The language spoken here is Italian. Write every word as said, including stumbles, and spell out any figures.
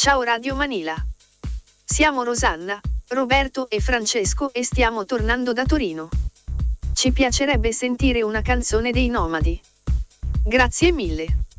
Ciao Radio Manila. Siamo Rosanna, Roberto e Francesco e stiamo tornando da Torino. Ci piacerebbe sentire una canzone dei Nomadi. Grazie mille.